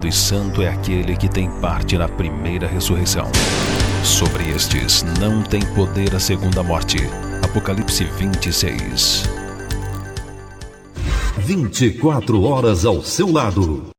e santo é aquele que tem parte na primeira ressurreição. Sobre estes não tem poder a segunda morte. Apocalipse 26. 24 horas ao seu lado.